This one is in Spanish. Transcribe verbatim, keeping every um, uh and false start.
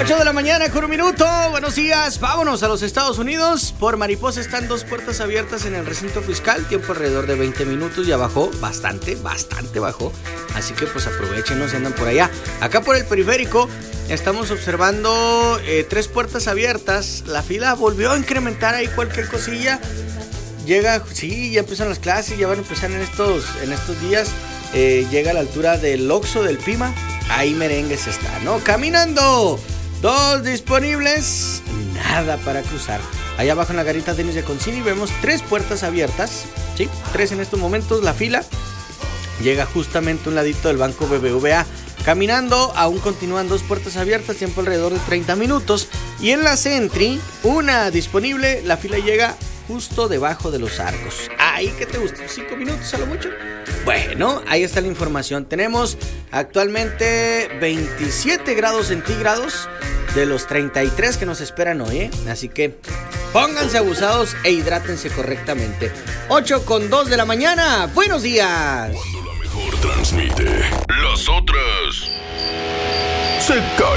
ocho de la mañana con un minuto. Buenos días. Vámonos a los Estados Unidos. Por Mariposa están dos puertas abiertas en el recinto fiscal. Tiempo alrededor de veinte minutos. Ya bajó bastante, bastante bajó. Así que pues aprovechen, si andan por allá. Acá por el periférico estamos observando eh, tres puertas abiertas. La fila volvió a incrementar ahí cualquier cosilla. Llega, sí, ya empiezan las clases. Ya van a empezar en estos, en estos días. Eh, llega a la altura del Oxxo del Pima. Ahí merengues está, ¿no? Caminando. Dos disponibles. Nada para cruzar. Allá abajo en la garita Denis de Concini vemos tres puertas abiertas. Sí, tres en estos momentos. La fila llega justamente a un ladito del banco B B V A. Caminando, aún continúan dos puertas abiertas. Tiempo alrededor de treinta minutos. Y en la Sentry, una disponible. La fila llega justo debajo de los arcos. Ahí, ¿qué te gusta? ¿Cinco minutos a lo mucho? Bueno, ahí está la información. Tenemos actualmente veintisiete grados centígrados de los treinta y tres que nos esperan hoy, ¿eh? Así que pónganse abusados e hidrátense correctamente. ocho con dos de la mañana. ¡Buenos días! Cuando la mejor transmite, las otras se callan.